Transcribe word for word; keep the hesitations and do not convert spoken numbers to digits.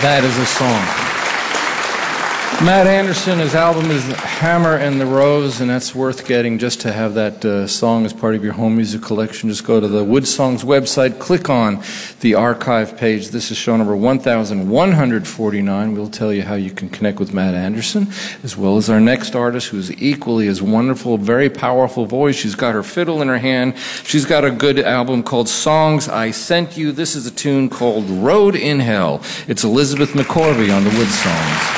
That is a song. Matt Anderson, his album is Hammer and the Rose, and that's worth getting just to have that uh, song as part of your home music collection. Just go to the Wood Songs website, click on the archive page. This is show number one thousand one hundred forty-nine. We'll tell you how you can connect with Matt Anderson, as well as our next artist, who's equally as wonderful, very powerful voice. She's got her fiddle in her hand. She's got a good album called Songs I Sent You. This is a tune called Road in Hell. It's Elizabeth McCorvey on the Wood Songs.